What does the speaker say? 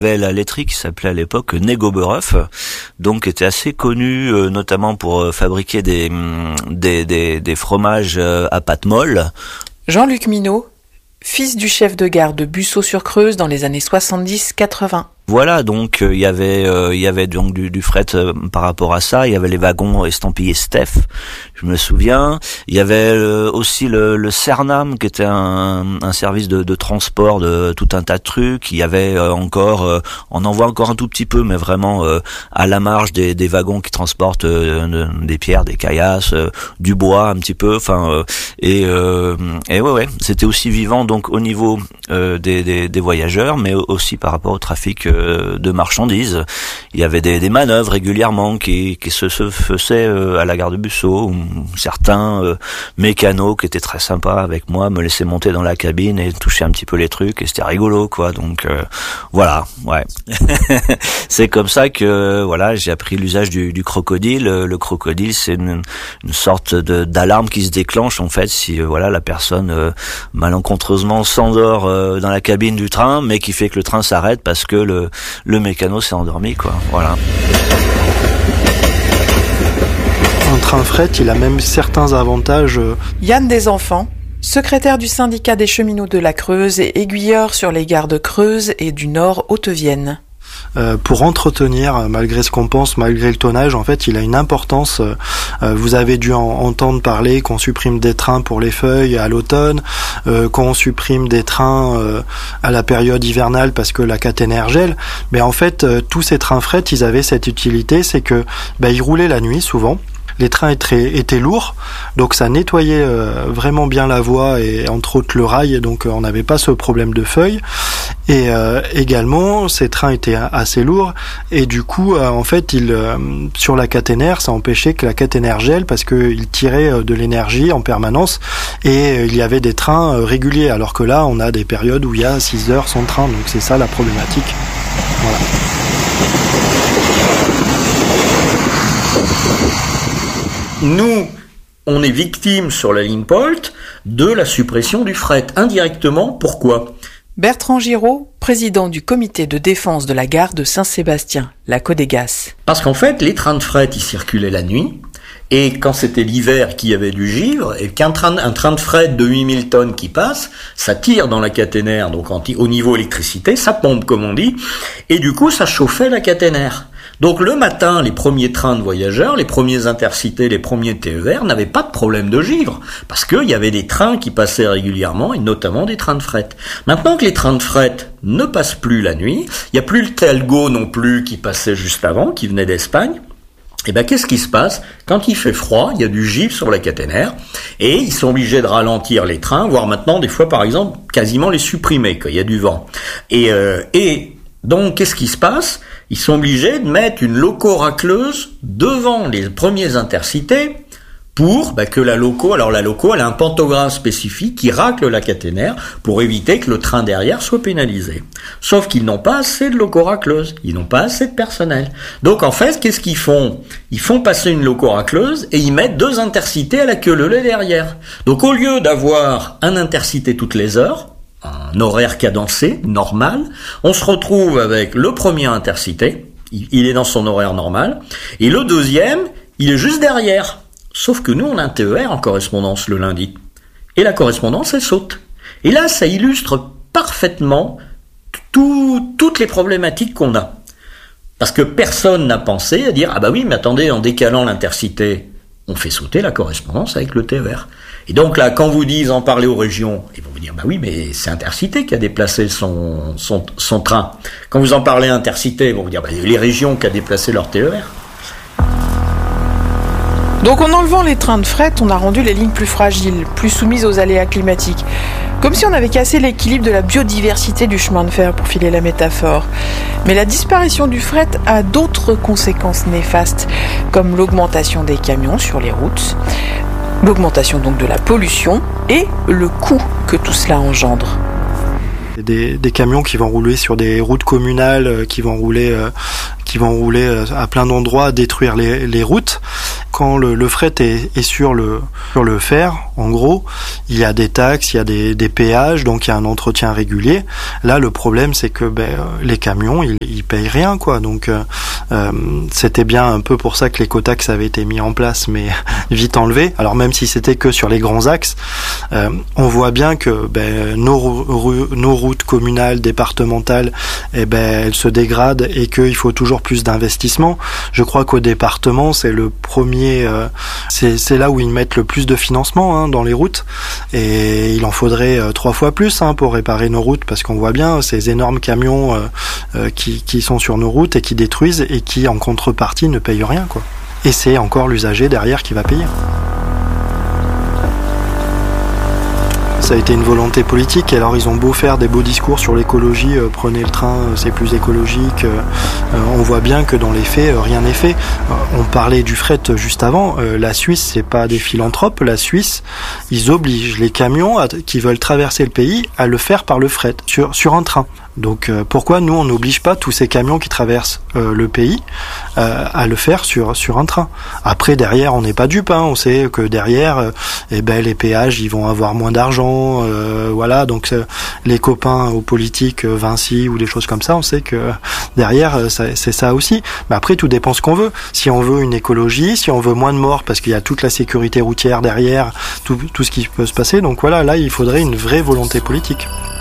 Il y avait la laiterie qui s'appelait à l'époque Négobereuf, donc était assez connue notamment pour fabriquer des fromages à pâte molle. Jean-Luc Minot, fils du chef de gare de Busseau-sur-Creuse dans les années 70-80. Voilà, donc il y avait donc du fret par rapport à ça. Il y avait les wagons estampillés Steph, je me souviens. Il y avait aussi le Cernam, qui était un service de transport de tout un tas de trucs. Il y avait encore, on en voit encore un tout petit peu, mais vraiment à la marge des wagons qui transportent des pierres, des caillasses, du bois un petit peu. Enfin, et ouais, c'était aussi vivant donc au niveau des voyageurs, mais aussi par rapport au trafic de marchandises. Il y avait des manœuvres régulièrement qui se faisaient à la gare de Busseau, où certains mécanos qui étaient très sympas avec moi me laissaient monter dans la cabine et toucher un petit peu les trucs, et c'était rigolo, quoi. Donc voilà, ouais. C'est comme ça que voilà, j'ai appris l'usage du crocodile. Le crocodile, c'est une sorte d'alarme qui se déclenche en fait si voilà la personne malencontreusement s'endort dans la cabine du train, mais qui fait que le train s'arrête parce que le mécano s'est endormi, quoi. Voilà. Un train fret, il a même certains avantages. Yann Desenfants, secrétaire du syndicat des cheminots de la Creuse et aiguilleur sur les gares de Creuse et du Nord Haute-Vienne. Pour entretenir, malgré ce qu'on pense, malgré le tonnage, en fait, il a une importance. Vous avez dû entendre parler qu'on supprime des trains pour les feuilles à l'automne, qu'on supprime des trains à la période hivernale parce que la caténaire gèle. Mais en fait, tous ces trains fret, ils avaient cette utilité, c'est que ils roulaient la nuit souvent. Les trains étaient lourds, donc ça nettoyait vraiment bien la voie et entre autres le rail, donc on n'avait pas ce problème de feuilles. Et également, ces trains étaient assez lourds et du coup, en fait, sur la caténaire, ça empêchait que la caténaire gèle parce qu'il tirait de l'énergie en permanence et il y avait des trains réguliers, alors que là, on a des périodes où il y a 6 heures sans train, donc c'est ça la problématique. Voilà. Nous, on est victime sur la ligne Polt de la suppression du fret. Indirectement, pourquoi ? Bertrand Giraud, président du comité de défense de la gare de Saint-Sébastien, la Codégas. Parce qu'en fait, les trains de fret, ils circulaient la nuit. Et quand c'était l'hiver qu'il y avait du givre, et qu'un train de fret de 8000 tonnes qui passe, ça tire dans la caténaire, donc au niveau électricité, ça pompe comme on dit, et du coup ça chauffait la caténaire. Donc le matin, les premiers trains de voyageurs, les premiers intercités, les premiers TER n'avaient pas de problème de givre, parce qu'il y avait des trains qui passaient régulièrement, et notamment des trains de fret. Maintenant que les trains de fret ne passent plus la nuit, il n'y a plus le Talgo non plus qui passait juste avant, qui venait d'Espagne. Et qu'est-ce qui se passe? Quand il fait froid, il y a du givre sur la caténaire, et ils sont obligés de ralentir les trains, voire maintenant, des fois, par exemple, quasiment les supprimer, quand il y a du vent. Et donc, qu'est-ce qui se passe? Ils sont obligés de mettre une loco racleuse devant les premiers intercités pour que la loco, elle a un pantographe spécifique qui racle la caténaire pour éviter que le train derrière soit pénalisé. Sauf qu'ils n'ont pas assez de loco racleuse, ils n'ont pas assez de personnel. Donc en fait, qu'est-ce qu'ils font? Ils font passer une loco racleuse et ils mettent 2 intercités à la queue leu-leu derrière. Donc au lieu d'avoir un intercité toutes les heures, un horaire cadencé, normal, on se retrouve avec le premier intercité, il est dans son horaire normal, et le deuxième, il est juste derrière. Sauf que nous, on a un TER en correspondance le lundi. Et la correspondance, elle saute. Et là, ça illustre parfaitement toutes les problématiques qu'on a. Parce que personne n'a pensé à dire « Ah oui, mais attendez, en décalant l'intercité, on fait sauter la correspondance avec le TER. » Et donc là, quand vous dites en parler aux régions, ils vont vous dire « oui, mais c'est Intercité qui a déplacé son train. » Quand vous en parlez à Intercité, ils vont vous dire « les régions qui a déplacé leur TER. » Donc en enlevant les trains de fret, on a rendu les lignes plus fragiles, plus soumises aux aléas climatiques. Comme si on avait cassé l'équilibre de la biodiversité du chemin de fer, pour filer la métaphore. Mais la disparition du fret a d'autres conséquences néfastes, comme l'augmentation des camions sur les routes, l'augmentation donc de la pollution et le coût que tout cela engendre. Des camions qui vont rouler sur des routes communales, qui vont rouler à plein d'endroits, détruire les routes. quand le fret est sur le fer, en gros, il y a des taxes, il y a des péages, donc il y a un entretien régulier. Là, le problème, c'est que les camions, ils payent rien, quoi. Donc c'était bien un peu pour ça que l'écotaxe avait été mis en place, mais vite enlevé. Alors même si c'était que sur les grands axes, on voit bien que nos routes communales, départementales, elles se dégradent et qu'il faut toujours plus d'investissement. Je crois qu'au département, c'est le premier, c'est là où ils mettent le plus de financement dans les routes, et il en faudrait 3 fois plus pour réparer nos routes, parce qu'on voit bien ces énormes camions qui sont sur nos routes et qui détruisent et qui en contrepartie ne payent rien, quoi. Et c'est encore l'usager derrière qui va payer. Ça a été une volonté politique, et alors ils ont beau faire des beaux discours sur l'écologie, prenez le train, c'est plus écologique, on voit bien que dans les faits, rien n'est fait. On parlait du fret juste avant, la Suisse, c'est pas des philanthropes, la Suisse, ils obligent les camions qui veulent traverser le pays à le faire par le fret, sur un train. Donc pourquoi nous on n'oblige pas tous ces camions qui traversent le pays à le faire sur un train? Après derrière on n'est pas dupe, on sait que derrière les péages ils vont avoir moins d'argent, voilà, donc les copains aux politiques, Vinci ou des choses comme ça, on sait que derrière c'est ça aussi. Mais après tout dépend ce qu'on veut. Si on veut une écologie, si on veut moins de morts parce qu'il y a toute la sécurité routière derrière, tout ce qui peut se passer, donc voilà, là il faudrait une vraie volonté politique.